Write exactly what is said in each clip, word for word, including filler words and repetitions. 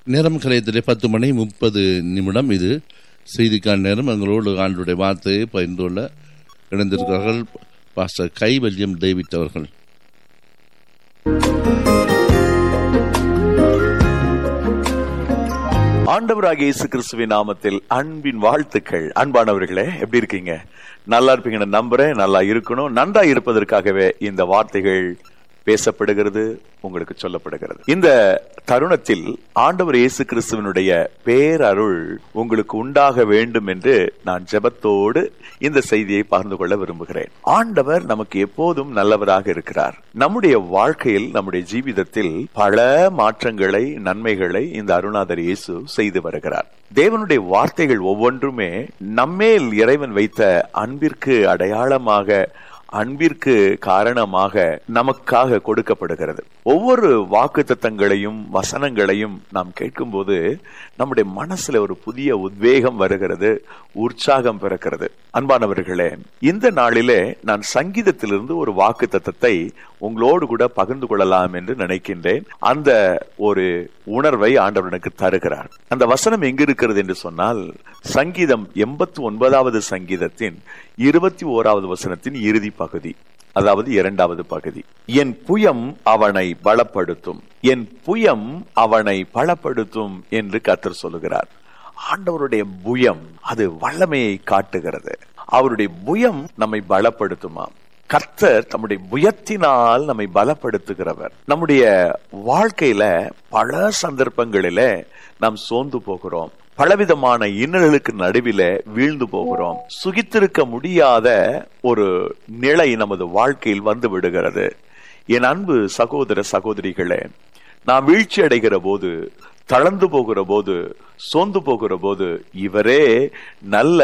நேரம் கலையத்திலே பத்து மணி முப்பது நிமிடம். இது செய்திக்கான நேரம். எங்களோடு ஆண்டுடைய வார்த்தையை பகிர்ந்து கொள்ள இணைந்திருக்கிறார்கள் பாஸ்டர் கைவல்யம் டேவிட் அவர்கள். ஆண்டவராகிய இயேசு கிறிஸ்துவின் நாமத்தில் அன்பின் வாழ்த்துக்கள். அன்பானவர்களே, எப்படி இருக்கீங்க? நல்லா இருப்பீங்கன்னு நம்புறேன். நல்லா இருக்கணும். நன்றா இருப்பதற்காகவே இந்த வார்த்தைகள் பேசப்படுகிறது, உங்களுக்கு சொல்லப்படுகிறது. இந்த தருணத்தில் ஆண்டவர் இயேசு கிறிஸ்துவனுடைய பேரருள் உங்களுக்கு உண்டாக வேண்டும் என்று நான் ஜெபத்தோடு இந்த செய்தியை பகிர்ந்து கொள்ள விரும்புகிறேன். ஆண்டவர் நமக்கு எப்போதும் நல்லவராக இருக்கிறார். நம்முடைய வாழ்க்கையில், நம்முடைய ஜீவிதத்தில் பல மாற்றங்களை, நன்மைகளை இந்த அருணாதர் இயேசு செய்து வருகிறார். தேவனுடைய வார்த்தைகள் ஒவ்வொன்றுமே நம்மேல் இறைவன் வைத்த அன்பிற்கு அடையாளமாக, அன்பிற்கு காரணமாக நமக்காக கொடுக்கப்படுகிறது. ஒவ்வொரு வாக்குத்தத்தங்களையும் வசனங்களையும் நாம் கேட்கும் போது நம்முடைய மனசுல ஒரு புதிய உத்வேகம் வருகிறது, உற்சாகம் பிறக்கிறது. அன்பானவர்களே, இந்த நாளிலே நான் சங்கீதத்திலிருந்து ஒரு வாக்குத்தத்தத்தை உங்களோடு கூட பகிர்ந்து கொள்ளலாம் என்று நினைக்கின்றேன். அந்த ஒரு உணர்வை ஆண்டவர் எனக்கு தருகிறார். அந்த வசனம் எங்க இருக்கிறது என்று சொன்னால், சங்கீதம் எண்பத்தி ஒன்பதாவது சங்கீதத்தின் இருபத்தி ஓராவது வசனத்தின் இறுதி பகுதி, அதாவது இரண்டாவது பகுதி. என் புயம் அவனை பலப்படுத்தும், என் புயம் அவனை பலப்படுத்தும் என்று கர்த்தர் சொல்லுகிறார். ஆண்டவருடைய புயம் அது வல்லமையை காட்டுகிறது. அவருடைய புயம் நம்மை பலப்படுத்துமாம். கர்த்தர் நம்முடைய புயத்தினால் நம்மை பலப்படுத்துகிறவர். நம்முடைய வாழ்க்கையில பல சந்தர்ப்பங்களில நாம் சோர்ந்து போகிறோம். பலவிதமான இன்னல்களுக்கு நடுவில வீழ்ந்து போகிறோம். சுகித்திருக்க முடியாத ஒரு நிலை நமது வாழ்க்கையில் வந்து விடுகிறது. என் அன்பு சகோதர சகோதரிகளே, நாம் வீழ்ச்சி அடைகிற போது, தளர்ந்து போகிற போது, சோர்ந்து போகிற போது, இவரே நல்ல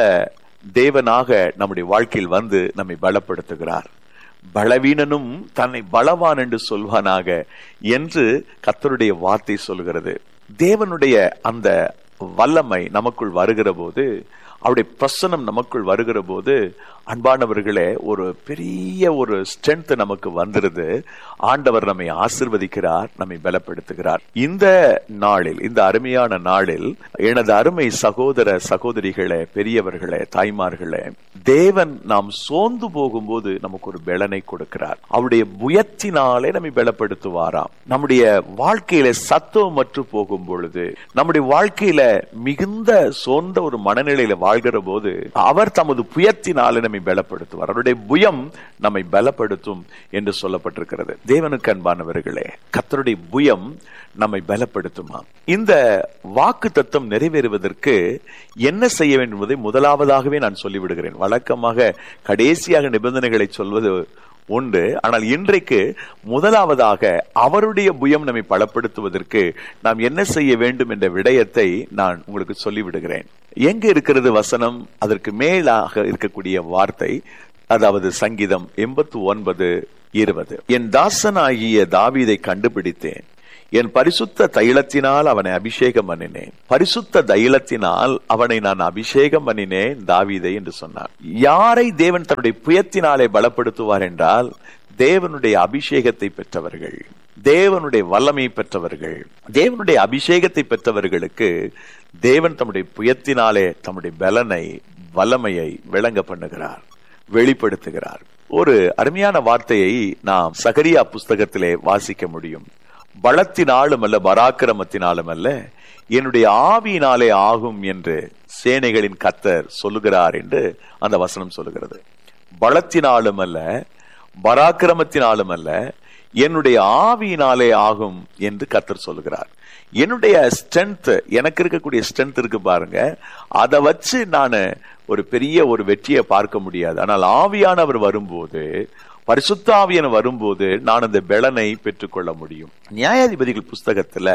தேவனாக நம்முடைய வாழ்க்கையில் வந்து நம்மை பலப்படுத்துகிறார். பலவீனனும் தன்னை பலவான் என்று சொல்வானாக என்று கர்த்தருடைய வார்த்தை சொல்கிறது. தேவனுடைய அந்த வல்லமை நமக்குள் வருகிற போது, அவருடைய பிரசன்னம் நமக்குள் வருகிற போது, அன்பானவர்களே, ஒரு பெரிய ஒரு ஸ்ட்ரென்த் நமக்கு வந்துருது. ஆண்டவர் நம்மை ஆசீர்வதிக்கிறார், நம்மை பலப்படுத்துகிறார். இந்த நாளில், இந்த அருமையான நாளில் எனது அருமை சகோதர சகோதரிகளே, பெரியவர்களே, தாய்மார்களே, தேவன் நாம் சோர்ந்து போகும்போது நமக்கு ஒரு பலனை கொடுக்கிறார். அவருடைய புயத்தினாலே நம்மை பலப்படுத்துவாராம். நம்முடைய வாழ்க்கையில சத்துவம் மற்று போகும் பொழுது, நம்முடைய வாழ்க்கையில மிகுந்த சோர்ந்த ஒரு மனநிலையில வாழ்கிற போது, அவர் தமது புயத்தினாலே நம்மை பலப்படுத்துவார். அவருடைய புயம் நம்மை பலப்படுத்தும் என்று சொல்லப்பட்டிருக்கிறது. தேவனுக்கு அன்பானவர்களே, கர்த்தருடைய புயம் நம்மை பலப்படுத்துமா? இந்த வாக்கு தத்தம் நிறைவேறுவதற்கு என்ன செய்ய வேண்டும் என்பதை முதலாவதாகவே நான் சொல்லிவிடுகிறேன். வழக்கமாக கடைசியாக நிபந்தனைகளை சொல்வது உண்டு. ஆனால் இன்றைக்கு முதலாவதாக அவருடைய புயம் நம்மை பலப்படுத்துவதற்கு நாம் என்ன செய்ய வேண்டும் என்ற விடயத்தை நான் உங்களுக்கு சொல்லிவிடுகிறேன். எங்க இருக்கிறது வசனம்? அதற்கு மேலாக இருக்கக்கூடிய வார்த்தை, அதாவது சங்கீதம் எண்பத்தி ஒன்பது இருபது. என் தாசனாகிய தாவீதை கண்டுபிடித்தேன், என் பரிசுத்த தைலத்தினால் அவனை அபிஷேகம் பண்ணினேன். பரிசுத்த தைலத்தினால் அவனை நான் அபிஷேகம் பண்ணினேன் தாவீதை என்று சொன்னார். யாரை தேவன் தன்னுடைய புயத்தினாலே பலப்படுத்துவார் என்றால், தேவனுடைய அபிஷேகத்தை பெற்றவர்கள், தேவனுடைய வல்லமை பெற்றவர்கள். தேவனுடைய அபிஷேகத்தை பெற்றவர்களுக்கு தேவன் தம்முடைய புயத்தினாலே தம்முடைய பலனை, வல்லமையை விளங்க பண்ணுகிறார், வெளிப்படுத்துகிறார். ஒரு அருமையான வார்த்தையை நாம் சகரியா புஸ்தகத்திலே வாசிக்க முடியும். பலத்தினாலும் அல்ல, பராக்கிரமத்தினாலும் அல்ல, என்னுடைய ஆவியினாலே ஆகும் என்று சேனைகளின் கர்த்தர் சொல்லுகிறார் என்று அந்த வசனம் சொல்லுகிறது. பலத்தினாலும் அல்ல, பராக்கிரமத்தினாலும் அல்ல, என்னுடைய ஆவியினாலே ஆகும் என்று கர்த்தர் சொல்லுகிறார். என்னுடைய ஸ்ட்ரென்த், எனக்கு இருக்கக்கூடிய ஸ்ட்ரென்த் இருக்கு பாருங்க, அதை வச்சு நான் ஒரு பெரிய ஒரு வெற்றியை பார்க்க முடியாது. ஆனால் ஆவியானவர் வரும்போது, பரிசுத்த ஆவியானவர் வரும்போது நான் அந்த பலனை பெற்றுக்கொள்ள முடியும். நியாயாதிபதிகள் புஸ்தகத்துல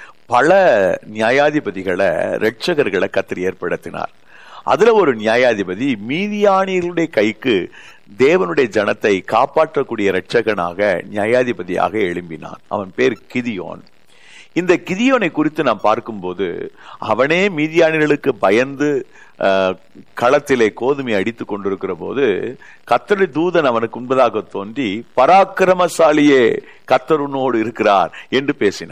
பல நியாயாதிபதிகளை, இரட்சகர்களை கர்த்தர் ஏற்படுத்தினார். அதுல ஒரு நியாயாதிபதி மீதியானியர்களுடைய கைக்கு தேவனுடைய ஜனத்தை காப்பாற்றக்கூடிய இரட்சகனாக, நியாயாதிபதியாக எழும்பினான். அவன் பேர் கிதியோன். இந்த கிதியோனை குறித்து நாம் பார்க்கும்போது, அவனே மீதியானியர்களுக்கு பயந்து களத்திலே கோதுமை அடித்துக் கொண்டிருக்கிற போது கர்த்தருடைய தூதன் அவனுக்கு முன்பதாக தோன்றி, பராக்கிரமசாலியே, கர்த்தர் உன்னோடு இருக்கிறார் என்று பேசினார்.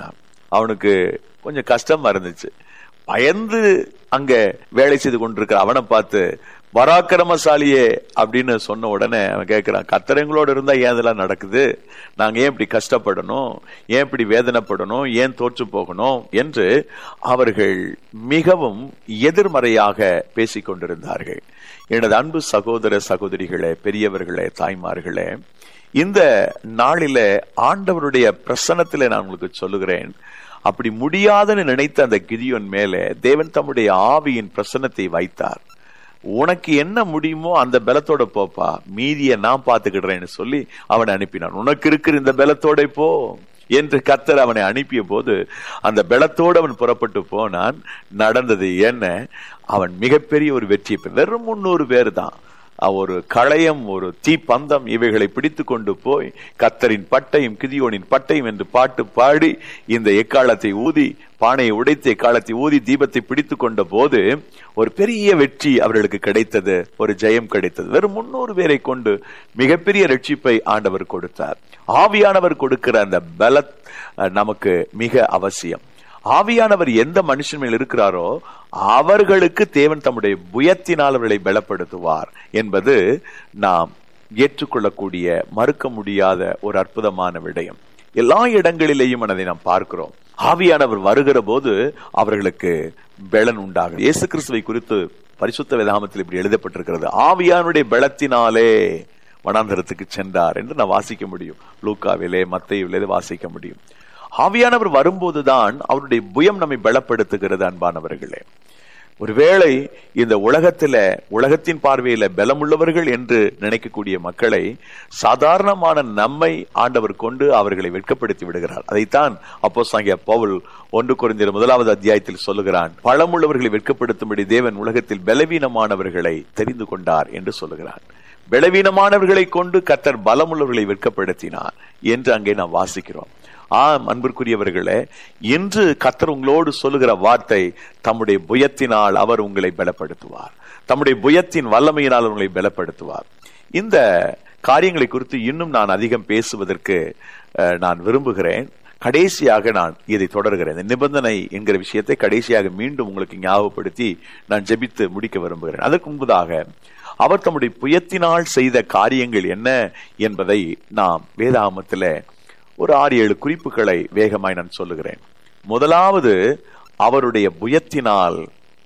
அவனுக்கு கொஞ்சம் கஷ்டமா இருந்துச்சு. பயந்து அங்க வேலை செய்து கொண்டிருக்கிற அவனை பார்த்து பராக்கிரமசாலியே அப்படின்னு சொன்ன உடனே அவன் கேட்கிறான், கர்த்தர் எங்களோட இருந்தா ஏன் இதெல்லாம் நடக்குது? நாங்க ஏன் இப்படி கஷ்டப்படணும்? ஏன் இப்படி வேதனைப்படணும்? ஏன் தோற்று போகணும் என்று அவர்கள் மிகவும் எதிர்மறையாக பேசிக் கொண்டிருந்தார்கள். எனது அன்பு சகோதர சகோதரிகளே, பெரியவர்களே, தாய்மார்களே, இந்த நாளில ஆண்டவருடைய பிரசன்னத்திலே நான் உங்களுக்கு சொல்லுகிறேன், அப்படி முடியாதுன்னு நினைத்த அந்த கிதியோன் மேலே தேவன் தம்முடைய ஆவியின் பிரசன்னத்தை வைத்தார். உனக்கு என்ன முடியுமோ அந்த பலத்தோட போப்பா, மீதியை நான் பாத்துக்கிடுறேன்னு சொல்லி அவனை அனுப்பினான். உனக்கு இருக்கிற இந்த பலத்தோட போ என்று கர்த்தர் அவனை அனுப்பிய போது அந்த பலத்தோடு அவன் புறப்பட்டு போனான். நடந்தது என்ன? அவன் மிகப்பெரிய ஒரு வெற்றி. வெறும் முன்னூறு பேர் தான், ஒரு களையம், ஒரு தீப்பந்தம் இவைகளை பிடித்து கொண்டு போய் கர்த்தரின் பட்டையும் கிதியோனின் பட்டையும் என்று பாட்டு பாடி இந்த எக்காலத்தை ஊதி, பானையை உடைத்து எக்காலத்தை ஊதி தீபத்தை பிடித்து கொண்ட போது ஒரு பெரிய வெற்றி அவர்களுக்கு கிடைத்தது, ஒரு ஜெயம் கிடைத்தது. வெறும் முன்னூறு பேரை கொண்டு மிகப்பெரிய ரட்சிப்பை ஆண்டவர் கொடுத்தார். ஆவியானவர் கொடுக்கிற அந்த பலத் நமக்கு மிக அவசியம். ஆவியானவர் எந்த மனுஷன் மேல் இருக்கிறாரோ அவர்களுக்கு தேவன் தம்முடைய புயத்தினால் அவர்களை பலப்படுத்துவார் என்பது நாம் ஏற்றுக்கொள்ளக்கூடிய, மறுக்க முடியாத ஒரு அற்புதமான விடயம். எல்லா இடங்களிலேயும் அதை நாம் பார்க்கிறோம். ஆவியானவர் வருகிற போது அவர்களுக்கு பலன் உண்டாகும். இயேசு கிறிஸ்துவை குறித்து பரிசுத்த வேதாகமத்தில் இப்படி எழுதப்பட்டிருக்கிறது, ஆவியானுடைய பலத்தினாலே வனாந்தரத்துக்கு சென்றார் என்று நான் வாசிக்க முடியும். லூக்காவிலே, மத்தேயுவிலே வாசிக்க முடியும். ஆவியானவர் வரும்போதுதான் அவருடைய புயம் நம்மை பலப்படுத்துகிறது. அன்பானவர்களே, ஒருவேளை இந்த உலகத்தில, உலகத்தின் பார்வையில பலமுள்ளவர்கள் என்று நினைக்கக்கூடிய மக்களை சாதாரணமான நம்மை ஆண்டவர் கொண்டு அவர்களை வெட்கப்படுத்தி விடுகிறார். அதைத்தான் அப்போஸ்தலனாகிய பவுல் ஒன்று கொரிந்தியர் முதலாவது அத்தியாயத்தில் சொல்லுகிறான், பலமுள்ளவர்களை வெட்கப்படுத்தும்படி தேவன் உலகத்தில் பலவீனமானவர்களை தெரிந்து கொண்டார் என்று சொல்லுகிறார். பலவீனமானவர்களை கொண்டு கர்த்தர் பலமுள்ளவர்களை வெட்கப்படுத்தினார் என்று அங்கே நாம் வாசிக்கிறோம். ஆம் அன்பிற்குரியவர்களே, இன்று கர்த்தர் உங்களோடு சொல்லுகிற வார்த்தை, தம்முடைய புயத்தினால் அவர் உங்களை பலப்படுத்துவார், தம்முடைய புயத்தின் வல்லமையினால் உங்களை பலப்படுத்துவார். இந்த காரியங்களை குறித்து இன்னும் நான் அதிகம் பேசுவதற்கு நான் விரும்புகிறேன். கடைசியாக நான் இதை தொடர்கிறேன். நிபந்தனை என்கிற விஷயத்தை கடைசியாக மீண்டும் உங்களுக்கு ஞாபகப்படுத்தி நான் ஜெபித்து முடிக்க விரும்புகிறேன். அதற்கு முன்பதாக அவர் தம்முடைய புயத்தினால் செய்த காரியங்கள் என்ன என்பதை நாம் வேதாகமத்தில் ஒரு ஆறு ஏழு குறிப்புகளை வேகமாய் நான் சொல்லுகிறேன். முதலாவது, அவருடைய புயத்தினால்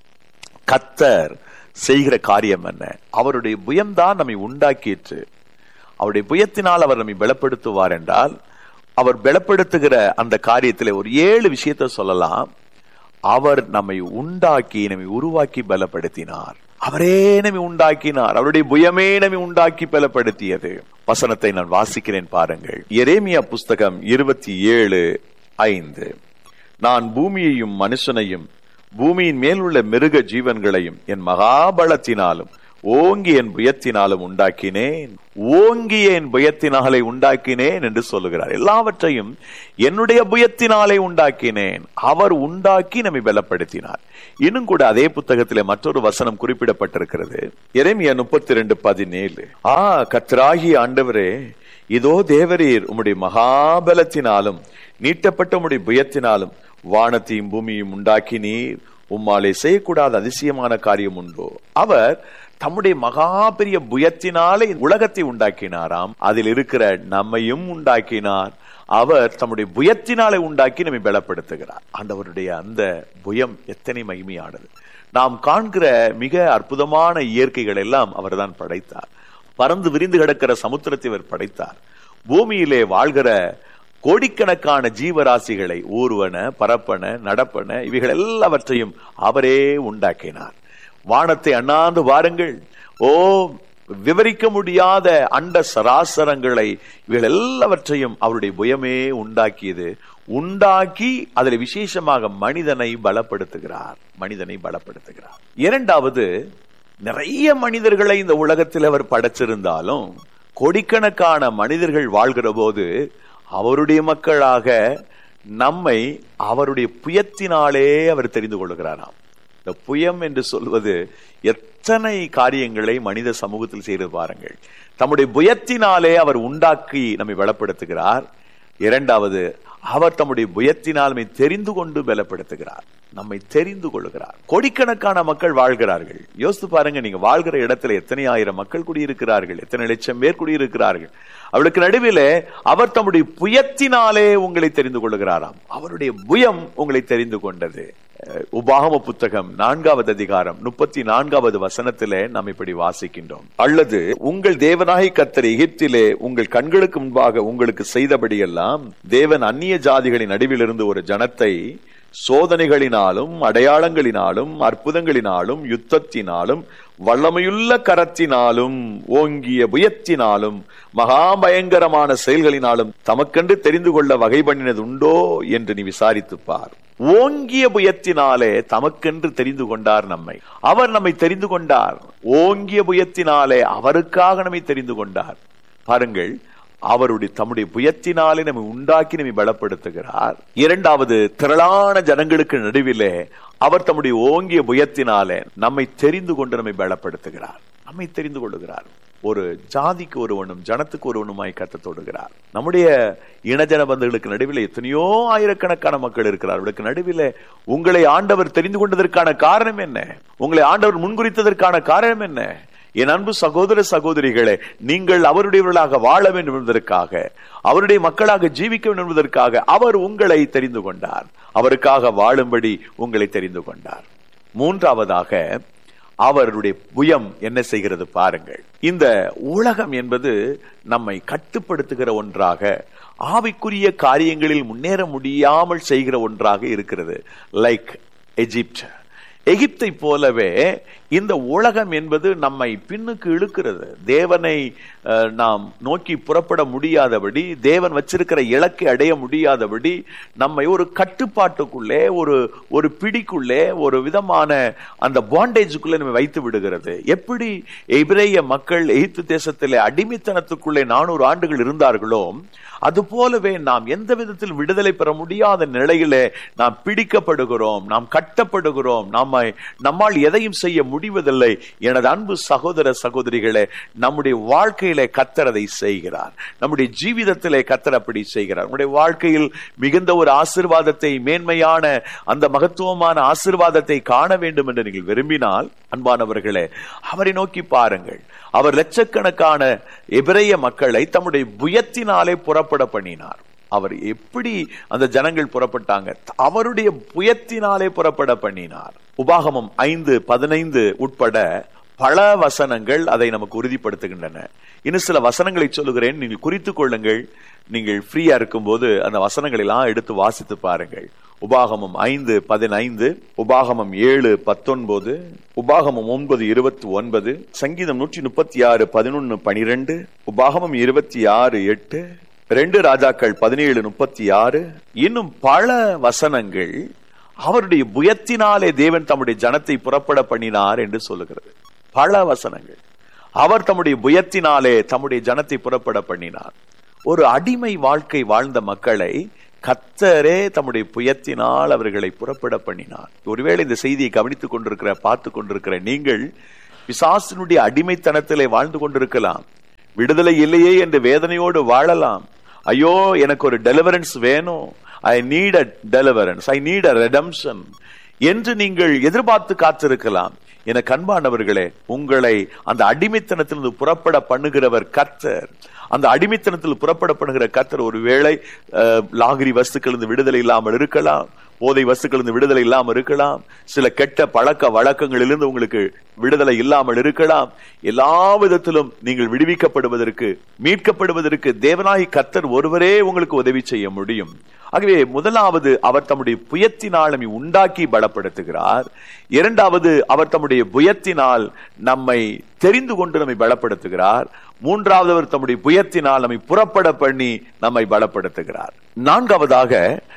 கர்த்தர் செய்கிற காரியம் என்ன? அவருடைய புயம்தான் நம்மை உண்டாக்கிற்று. அவருடைய புயத்தினால் அவர் நம்மை பலப்படுத்துவார் என்றால், அவர் பலப்படுத்துகிற அந்த காரியத்தில் ஒரு ஏழு விஷயத்தை சொல்லலாம். அவர் நம்மை உண்டாக்கி, நம்மை உருவாக்கி பலப்படுத்தினார். அவரே நம்மை உண்டாக்கினார். அவருடைய புயமே நம்மை உண்டாக்கி பலப்படுத்தியது. வசனத்தை நான் வாசிக்கிறேன், பாருங்கள். எரேமியா புஸ்தகம் இருபத்தி ஏழு ஐந்து. நான் பூமியையும் மனுஷனையும் பூமியின் மேல் உள்ள மிருக ஜீவன்களையும் என் மகாபலத்தினாலும் ஓங்கி என் புயத்தினாலும் உண்டாக்கினேன். ஓங்கிய என் புயத்தினாலே உண்டாக்கினேன் என்று சொல்லுகிறார். எல்லாவற்றையும் என்னுடைய புயத்தினாலே உண்டாக்கினேன். அவர் உண்டாக்கி நம்மை பலப்படுத்தினார். இன்னும் கூட அதே புத்தகத்திலே மற்றொரு வசனம் குறிப்பிடப்பட்டிருக்கிறது. எரேமியா முப்பத்தி ரெண்டு பதினேழு. ஆ கர்த்தராகிய ஆண்டவரே, இதோ தேவரீர் உம்முடைய மகாபலத்தினாலும் நீட்டப்பட்ட உம்முடைய புயத்தினாலும் வானத்தையும் பூமியையும் உண்டாக்கினீர். உம்மாலே செய்யக்கூடாத அதிசயமான காரியம் உண்டோ? அவர் தம்முடைய மகா பெரிய புயத்தினாலே உலகத்தை உண்டாக்கினாராம். அதில் இருக்கிற நம்மையும் உண்டாக்கினார். அவர் தம்முடைய புயத்தினாலே உண்டாக்கி நம்மை பலப்படுத்துகிறார். ஆண்டவருடைய அந்த புயம் எத்தனை மகிமையானது! நாம் காண்கிற மிக அற்புதமான இயற்கைகள் எல்லாம் அவர் தான் படைத்தார். பறந்து விரிந்து கிடக்கிற சமுத்திரத்தை அவர் படைத்தார். பூமியிலே வாழ்கிற கோடிக்கணக்கான ஜீவராசிகளை, ஊர்வன, பரப்பன, நடப்பன, இவைகள் எல்லாவற்றையும் அவரே உண்டாக்கினார். வானத்தை அண்ணாந்து வாருங்கள். ஓ, விவரிக்க முடியாத அண்ட சராசரங்களை, இவைகள் எல்லாவற்றையும் அவருடைய புயமே உண்டாக்கியது. உண்டாக்கி அதில் விசேஷமாக மனிதனை பலப்படுத்துகிறார். மனிதனை பலப்படுத்துகிறார். இரண்டாவது, நிறைய மனிதர்களை இந்த உலகத்தில் அவர் படைச்சிருந்தாலும் கோடிக்கணக்கான மனிதர்கள் வாழ்கிற போது அவருடைய மக்களாக நம்மை அவருடைய புயத்தினாலே அவர் தெரிந்து கொள்கிறாராம். இந்த புயம் என்று சொல்வது எத்தனை காரியங்களை மனித சமூகத்தில் செய்து பாருங்கள். தம்முடைய புயத்தினாலே அவர் உண்டாக்கி நம்மை பலப்படுத்துகிறார். இரண்டாவது, அவர் தம்முடைய புயத்தினால் நம்மை தெரிந்து கொண்டு பலப்படுத்துகிறார், நம்மை தெரிந்து கொள்கிறார். கோடிக்கணக்கான மக்கள் வாழ்கிறார்கள். யோசித்து பாருங்க, நீங்க வாழ்கிற இடத்துல எத்தனை ஆயிரம் மக்கள் குடியிருக்கிறார்கள், எத்தனை லட்சம் பேர் குடியிருக்கிறார்கள். அவளுக்கு நடுவிலே அவர் தம்முடைய புயத்தினாலே உங்களை தெரிந்து கொள்கிறாராம். அவருடைய புயம் உங்களை தெரிந்து கொண்டது. உபாகம புத்தகம் நான்காவது அதிகாரம் முப்பத்தி நான்காவது வசனத்திலே நாம் இப்படி வாசிக்கின்றோம். அல்லது உங்கள் தேவனாகிய கர்த்தர் எகிப்திலே உங்கள் கண்களுக்கு முன்பாக உங்களுக்கு செய்தபடியெல்லாம் தேவன் அந்நிய ஜாதிகளின் நடுவிலிருந்து ஒரு ஜனத்தை சோதனைகளினாலும் அடையாளங்களினாலும் அற்புதங்களினாலும் யுத்தத்தினாலும் வல்லமையுள்ள கரத்தினாலும் ஓங்கிய புயத்தினாலும் மகா பயங்கரமான செயல்களினாலும் தமக்கென்று தெரிந்து கொள்ள வகை பண்ணினது உண்டோ என்று நீ விசாரித்து பார். ஓங்கிய புயத்தினாலே தமக்கென்று தெரிந்து கொண்டார் நம்மை. அவர் நம்மை தெரிந்து கொண்டார். ஓங்கிய புயத்தினாலே அவருக்காக நம்மை தெரிந்து கொண்டார். பாருங்கள், அவருடைய தம்முடைய புயத்தினாலே நம்மை உண்டாக்கி நம்மை பலப்படுத்துகிறார். இரண்டாவது, திரளான ஜனங்களுக்கு நடுவிலே அவர் தம்முடைய ஓங்கிய புயத்தினாலே நம்மை தெரிந்து கொண்டு நம்மை பலப்படுத்துகிறார், நம்மை தெரிந்து கொள்ளுகிறார். ஒரு ஜாதிக்கு ஒருவனும் ஜனத்துக்கு ஒருவனுமாய் கர்த்தர் தொடுகிறார். நம்முடைய இனஜன பந்துகளுக்கு நடுவில் எத்தனையோ ஆயிரக்கணக்கான மக்கள் இருக்கிறார். அவர்களுக்கு நடுவில் உங்களை ஆண்டவர் தெரிந்து கொண்டதற்கான காரணம் என்ன? உங்களை ஆண்டவர் முன்குறித்ததற்கான காரணம் என்ன? என் அன்பு சகோதர சகோதரிகளே, நீங்கள் அவருடையவர்களாக வாழ வேண்டும் என்பதற்காக, அவருடைய மக்களாக ஜீவிக்க வேண்டும் என்பதற்காக அவர் உங்களை தெரிந்து கொண்டார். அவருக்காக வாழும்படி உங்களை தெரிந்து கொண்டார். மூன்றாவதாக, அவருடைய புயம் என்ன செய்கிறது பாருங்கள். இந்த உலகம் என்பது நம்மை கட்டுப்படுத்துகிற ஒன்றாக, ஆவிக்குரிய காரியங்களில் முன்னேற முடியாமல் செய்கிற ஒன்றாக இருக்கிறது. Like Egypt. எகிப்தை போலவே இந்த உலகம் என்பது நம்மை பின்னுக்கு இழுக்கிறது. தேவனை நாம் நோக்கி புறப்பட முடியாதபடி, தேவன் வச்சிருக்கிற இலக்கை அடைய முடியாதபடி நம்மை ஒரு கட்டுப்பாட்டுக்குள்ளே, ஒரு ஒரு பிடிக்குள்ளே, ஒரு விதமான அந்த பாண்டேஜுக்குள்ளே நம்ம வைத்து விடுகிறது. எப்படி எபிரேய மக்கள் எகிப்து தேசத்திலே அடிமைத்தனத்துக்குள்ளே நானூறு ஆண்டுகள் இருந்தார்களோ, அது போலவே நாம் எந்த விதத்தில் விடுதலை பெற முடியாத நிலையிலே நாம் பிடிக்கப்படுகிறோம், நாம் கட்டப்படுகிறோம், நம்மை நம்மால் எதையும் செய்ய முடிவதில்லை. எனது அன்பு சகோதர சகோதரிகளே, நம்முடைய வாழ்க்கையிலே கர்த்தர் அதை செய்கிறார். நம்முடைய ஜீவிதத்திலே கர்த்தர் அப்படி செய்கிறார். நம்முடைய வாழ்க்கையில் மிகுந்த ஒரு ஆசீர்வாதத்தை, மேன்மையான அந்த மகத்துவமான ஆசீர்வாதத்தை காண வேண்டும் என்று நீங்கள் விரும்பினால், அன்பானவர்களே, அவரை நோக்கி பாருங்கள். அவர் லட்சக்கணக்கான எபிரேய மக்களை தம்முடைய புயத்தினாலே புறப்பட பண்ணினார். அவர் எப்படி அந்த ஜனங்கள் புறப்பட்டாங்க? அவருடைய புயத்தினாலே புறப்பட பண்ணினார். உபாகமம் ஐந்து பதினைந்து உட்பட பல வசனங்கள் அதை நமக்கு உறுதிப்படுத்துகின்றன. இன்னும் சில வசனங்களை சொல்லுகிறேன், நீங்கள் குறித்துக் கொள்ளுங்கள். நீங்கள் ஃப்ரீயா இருக்கும் போது அந்த வசனங்களை எல்லாம் எடுத்து வாசித்து பாருங்கள். உபாகமம் ஐந்து பதினைந்து, உபாகமம் ஏழு பத்தொன்பது, உபாகமம் ஒன்பது இருபத்தி ஒன்பது, சங்கீதம் நூற்றி முப்பத்தி ஆறு பதினொன்னு பனிரெண்டு, உபாகமம் இருபத்தி ஆறு எட்டு, ரெண்டு ராஜாக்கள் பதினேழு முப்பத்தி ஆறு, இன்னும் பல வசனங்கள் அவருடைய புயத்தினாலே தேவன் தம்முடைய ஜனத்தை புறப்பட பண்ணினார் என்று சொல்லுகிறது. பல வசனங்கள். அவர் தம்முடைய புயத்தினாலே தம்முடைய ஜனத்தை புறப்பட பண்ணினார். ஒரு அடிமை வாழ்க்கை வாழ்ந்த மக்களை கர்த்தரே தம்முடைய புயத்தினால் அவர்களை புறப்பட பண்ணினார். ஒருவேளை இந்த செய்தியை கவனித்துக் கொண்டிருக்கிற, பார்த்து கொண்டிருக்கிற நீங்கள் பிசாசினுடைய அடிமைத்தனத்திலே வாழ்ந்து கொண்டிருக்கலாம். விடுதலை இல்லையே என்று வேதனையோடு வாழலாம். ஐயோ, எனக்கு ஒரு டெலிவரன்ஸ் வேணும், I need a deliverance, I need a redemption என்று நீங்கள் எதிர்பார்த்து காத்திருக்கலாம். எனக்கு அன்பானவர்களே, உங்களை அந்த அடிமைத்தனத்திலிருந்து புறப்பட பண்ணுகிறவர் கர்த்தர். அந்த அடிமைத்தனத்தில் புறப்பட பண்ணுகிற கர்த்தர் ஒருவேளை லாகிரி வஸ்துக்கள் இருந்து விடுதலை இல்லாமல் இருக்கலாம், போதை வஸ்துக்கள் இருந்து விடுதலை இல்லாமல் இருக்கலாம், சில கெட்ட பழக்க வழக்கங்களிலிருந்து உங்களுக்கு விடுதலை இல்லாமல் இருக்கலாம். எல்லா விதத்திலும் நீங்கள் விடுவிக்கப்படுவதற்கு, மீட்கப்படுவதற்கு தேவனாகி கர்த்தர் ஒருவரே உங்களுக்கு உதவி செய்ய முடியும். ஆகவே முதலாவது, அவர் தம்முடைய புயத்தினால் நம்மை உண்டாக்கி பலப்படுத்துகிறார். இரண்டாவது, அவர் தம்முடைய புயத்தினால் நம்மை தெரிந்து கொண்டு நம்மை பலப்படுத்துகிறார். மூன்றாவது, அவர் தம்முடைய புயத்தினால் நம்மை புறப்பட பண்ணி நம்மை பலப்படுத்துகிறார். நான்காவதாக,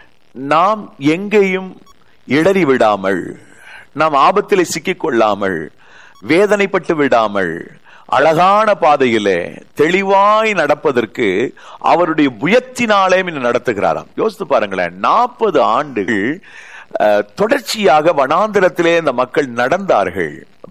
நாம் எங்கேயும் இடறி விடாமல், நாம் ஆபத்திலே சிக்கிக் கொள்ளாமல், வேதனைப்பட்டு விடாமல், அழகான பாதையிலே தெளிவாய் நடப்பதற்கு அவருடைய புயத்தினாலே நடத்துகிறாராம். யோசித்து பாருங்களேன், நாற்பது ஆண்டுகள் தொடர்ச்சியாக வனாந்திரத்திலே இந்த மக்கள் நடந்தார்கள்.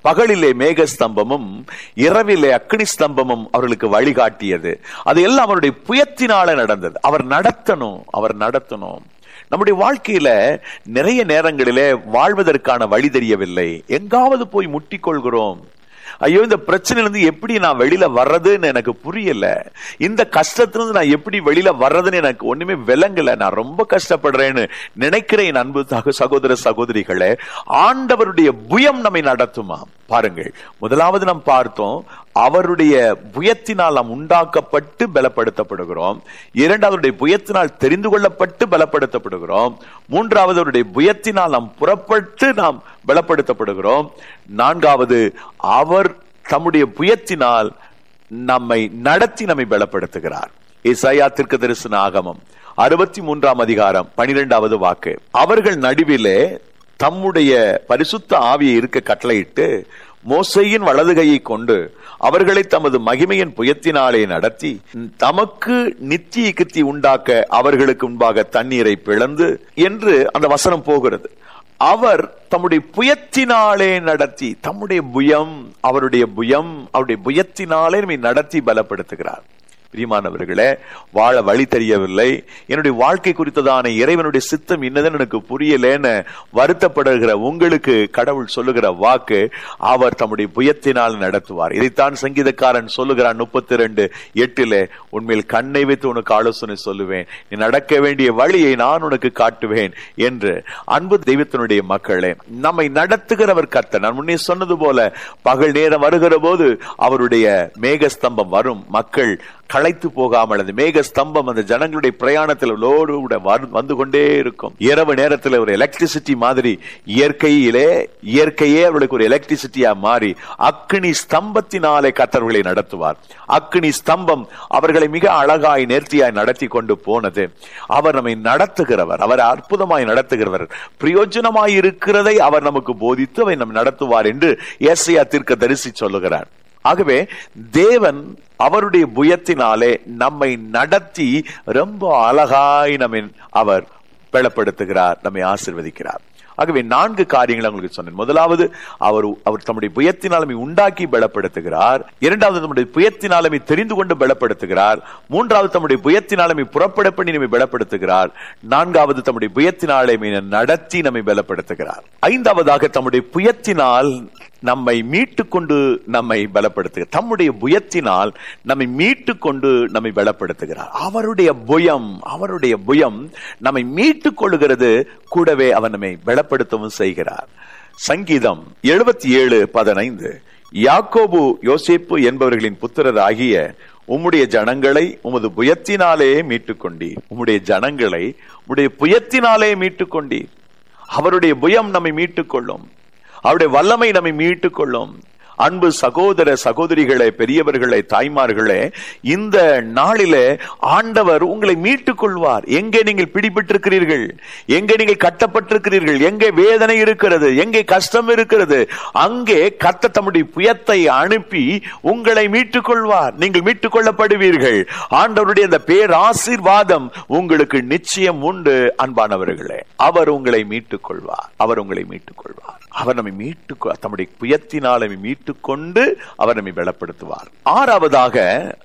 பகலிலே மேக ஸ்தம்பமும் இரவிலே அக்னி ஸ்தம்பமும் அவர்களுக்கு வழிகாட்டியது. அது எல்லாம் அவருடைய புயத்தினால நடந்தது. அவர் நடத்தணும், அவர் நடத்தணும். நம்முடைய வாழ்க்கையில நிறைய நேரங்களிலே வாழ்வதற்கான வழி தெரியவில்லை. எங்காவது போய் முட்டிக்கொள்கிறோம். ஐயோ, இந்த பிரச்சனையிலிருந்து எப்படி நான் வெளியில வர்றதுன்னு எனக்கு புரியல, இந்த கஷ்டத்திலிருந்து நான் எப்படி வெளியில வர்றதுன்னு எனக்கு ஒண்ணுமே விளங்கல, நான் ரொம்ப கஷ்டப்படுறேன்னு நினைக்கிறேன். அன்பு சகோதர சகோதரிகளே, ஆண்டவருடைய புயம் நம்மை நடத்துமா? பாருங்கள், முதலாவது நாம் பார்த்தோம், அவருடைய புயத்தினால் நாம் உண்டாக்கப்பட்டு பலப்படுத்தப்படுகிறோம். இரண்டாவது புயத்தினால் தெரிந்து கொள்ளப்பட்டு பலப்படுத்தப்படுகிறோம். மூன்றாவது அவருடைய புயத்தினால் நாம் புறப்பட்டு நாம் பலப்படுத்தப்படுகிறோம். நான்காவது அவர் தம்முடைய புயத்தினால் நம்மை நடத்தி நம்மை பலப்படுத்துகிறார். ஏசாயா தீர்க்கதரிசன ஆகமம் அறுபத்தி மூன்றாம் அதிகாரம் பனிரெண்டாவது வாக்கு, அவர்கள் நடுவிலே தம்முடைய பரிசுத்த ஆவியை இருக்க கட்டளையிட்டு மோசேயின் வலதுகையை கொண்டு அவர்களை தமது மகிமையின் புயத்தினாலே நடத்தி தமக்கு நித்திய கித்தி உண்டாக்க அவர்களுக்கு முன்பாக தண்ணீரை பிளந்து என்று அந்த வசனம் போகிறது. அவர் தம்முடைய புயத்தினாலே நடத்தி, தம்முடைய புயம், அவருடைய புயம், அவருடைய புயத்தினாலே நம்மை நடத்தி பலப்படுத்துகிறார். பிரியமானவர்களே, வாழ வழி தெரியவில்லை, என்னுடைய வாழ்க்கை குறித்ததான இறைவனுடைய சித்தம் இன்னதுன்னு எனக்கு புரியலேன்னு வருத்தப்படுகிற உங்களுக்கு கடவுள் சொல்லுகிற வாக்கு, அவர் தம்முடைய புயத்தினால் நடத்துவார். இதைத்தான் சங்கீதக்காரன் சொல்லுகிறான் முப்பத்தி ரெண்டு எட்டுல, உண்மையில் கண்ணை வைத்து உனக்கு ஆலோசனை சொல்லுவேன், நீ நடக்க வேண்டிய வழியை நான் உனக்கு காட்டுவேன் என்று. அன்பு தெய்வத்தினுடைய மக்களே, நம்மை நடத்துகிறவர் கர்த்தர். நான் முன்னே சொன்னது போல, பகல் நேரம் வருகிற போது அவருடைய மேகஸ்தம்பம் வரும், மக்கள் களைத்து போகாமல் அந்த மேக ஸ்தம்பம் அந்த ஜனங்களுடைய பிரயாணத்தில் வந்து கொண்டே இருக்கும். இரவு நேரத்தில் ஒரு எலக்ட்ரிசிட்டி மாதிரி இயற்கையிலே இயற்கையே அவர்களுக்கு ஒரு எலக்ட்ரிசிட்டியா மாறி அக்னி ஸ்தம்பத்தினாலே கர்த்தர்களை நடத்துவார். அக்னி ஸ்தம்பம் அவர்களை மிக அழகாய் நேர்த்தியாய் நடத்தி கொண்டு போனது. அவர் நம்மை நடத்துகிறவர், அவர் அற்புதமாய் நடத்துகிறவர், பிரயோஜனமாய் இருக்கிறதை அவர் நமக்கு போதித்து அவை நம்ம நடத்துவார் என்று ஏசாயா தீர்க்கதரிசி சொல்லுகிறார். ஆகவே தேவன் அவருடைய புயத்தினாலே நம்மை நடத்தி ரொம்ப அழகாய் நம்மை அவர் பலப்படுத்துகிறார், நம்மை ஆசீர்வதிக்கிறார். ஆகவே நான்கு காரியங்களை உங்களுக்கு சொன்னேன். முதலாவது, அவர் அவர் தம்முடைய புயத்தினால் நம்மை உண்டாக்கி பலப்படுத்துகிறார். இரண்டாவது, தம்முடைய புயத்தினால் நம்மை தெரிந்து கொண்டு பலப்படுத்துகிறார். மூன்றாவது, தம்முடைய புயத்தினால் நம்மை புறப்பட பண்ணி நம்மை பலப்படுத்துகிறார். நான்காவது, தம்முடைய புயத்தினாலே நடத்தி நம்மை பலப்படுத்துகிறார். ஐந்தாவதாக, தம்முடைய புயத்தினால் நம்மை மீட்டு கொண்டு நம்மை பலப்படுத்துகிறார். தம்முடைய புயத்தினால் நம்மை மீட்டு கொண்டு நம்மை பலப்படுத்துகிறார். அவருடைய புயம், அவருடைய புயம் நம்மை மீட்டுக் கொள்ளுகிறது, கூடவே அவர் நம்மை பலப்படுத்தவும் செய்கிறார். சங்கீதம் எழுபத்தி ஏழு பதினைந்து, யாக்கோபு யோசேப்பு என்பவர்களின் புத்திரர் ஆகிய உம்முடைய ஜனங்களை உமது புயத்தினாலே மீட்டுக் கொண்டீர். உம்முடைய ஜனங்களை உம்முடைய புயத்தினாலே மீட்டுக் கொண்டீர். அவருடைய புயம் நம்மை மீட்டுக் கொள்ளும், அவருடைய வல்லமை நம்மை மீட்டுக் கொள்ளும். அன்பு சகோதர சகோதரிகளே, பெரியவர்களே, தாய்மார்களே, இந்த நாளிலே ஆண்டவர் உங்களை மீட்டுக் கொள்வார். எங்கே நீங்கள் பிடிபட்டிருக்கிறீர்கள், எங்கே நீங்கள் கட்டப்பட்டிருக்கிறீர்கள், எங்கே வேதனை இருக்கிறது, எங்கே கஷ்டம் இருக்கிறது, அங்கே கர்த்தர் தம்முடைய புயத்தை அனுப்பி உங்களை மீட்டுக் கொள்வார். நீங்கள் மீட்டுக் கொள்ளப்படுவீர்கள். ஆண்டவருடைய அந்த பேராசீர்வாதம் உங்களுக்கு நிச்சயம் உண்டு. அன்பானவர்களே, அவர் உங்களை மீட்டுக் கொள்வார், அவர் உங்களை மீட்டுக் கொள்வார். அவர் நம்மை மீட்டு தம்முடைய புயத்தினால் நம்மை மீட்டுக் கொண்டு அவர் நம்மை பலப்படுத்துவார். ஆறாவதாக,